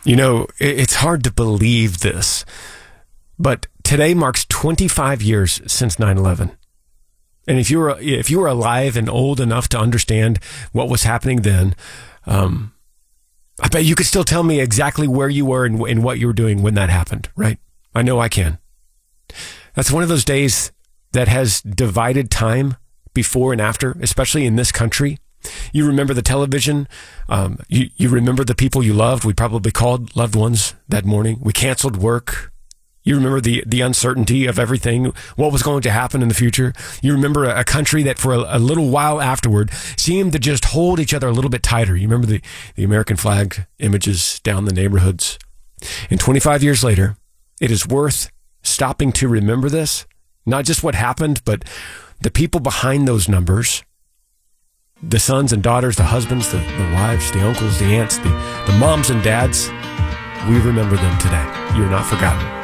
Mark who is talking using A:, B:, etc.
A: It's hard to believe this, but today marks 25 years since 9/11. And if you were alive and old enough to understand what was happening then, I bet you could still tell me exactly where you were and what you were doing when that happened, right? I know I can. That's one of those days that has divided time before and after, especially in this country. You remember the television. You remember the people you loved. We probably called loved ones that morning. We canceled work. You remember the uncertainty of everything, what was going to happen in the future. You remember a country that for a little while afterward seemed to just hold each other a little bit tighter. You remember the American flag images down the neighborhoods. And 25 years later, it is worth stopping to remember this, not just what happened, but the people behind those numbers, the sons and daughters, the husbands, the wives, the uncles, the aunts, the moms and dads. We remember them today. You're not forgotten.